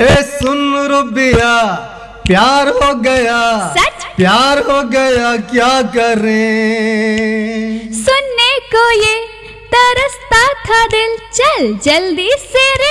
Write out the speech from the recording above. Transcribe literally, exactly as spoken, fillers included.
ए सुन रुबिया प्यार हो गया, सच प्यार हो गया क्या करें। सुनने को ये तरसता था दिल, चल जल्दी से रे